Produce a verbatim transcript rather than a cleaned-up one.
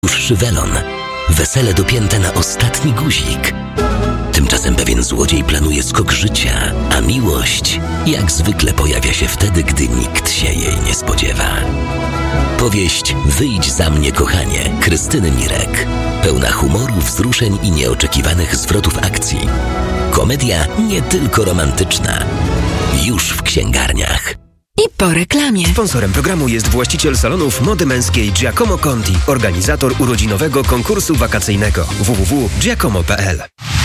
dłuższy welon. Wesele dopięte na ostatni guzik. Tymczasem pewien złodziej planuje skok życia, a miłość jak zwykle pojawia się wtedy, gdy nikt się jej nie spodziewa. Powieść Wyjdź za mnie, kochanie, Krystyny Mirek. Pełna humoru, wzruszeń i nieoczekiwanych zwrotów akcji. Komedia nie tylko romantyczna. Już w księgarniach. I po reklamie. Sponsorem programu jest właściciel salonów mody męskiej Giacomo Conti, organizator urodzinowego konkursu wakacyjnego w w w kropka giacomo kropka p l.